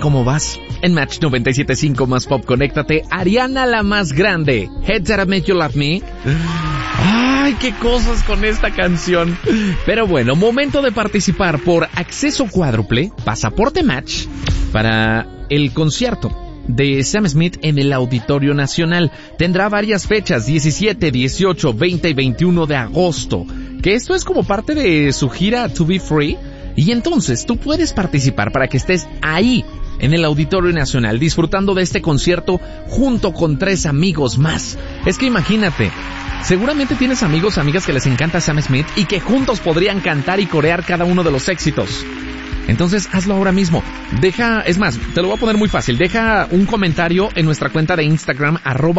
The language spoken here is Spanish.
cómo vas. En Match 97.5 Más Pop, conéctate. Ariana la Más Grande, Heads That Make You Love Me. Ay, qué cosas con esta canción. Pero bueno, momento de participar por acceso cuádruple, pasaporte Match, para el concierto de Sam Smith en el Auditorio Nacional. Tendrá varias fechas, 17, 18, 20 y 21 de agosto, que esto es como parte de su gira To Be Free, y entonces tú puedes participar para que estés ahí en el Auditorio Nacional disfrutando de este concierto junto con 3 amigos más. Es que imagínate, seguramente tienes amigos, amigas que les encanta Sam Smith y que juntos podrían cantar y corear cada uno de los éxitos. Entonces hazlo ahora mismo. Es más, te lo voy a poner muy fácil. Deja un comentario en nuestra cuenta de Instagram,